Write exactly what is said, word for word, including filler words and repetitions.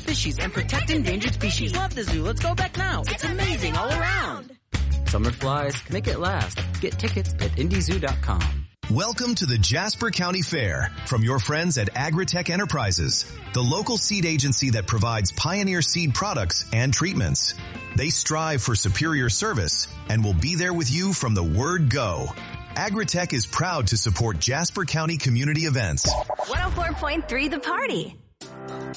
fishies and protect endangered species. Love the zoo. Let's go back now. It's amazing all around. Summer flies, make it last. Get tickets at indy zoo dot com. Welcome to the Jasper County Fair from your friends at Agritech Enterprises, the local seed agency that provides Pioneer seed products and treatments. They strive for superior service and will be there with you from the word go. Agritech is proud to support Jasper County community events. one oh four point three The Party.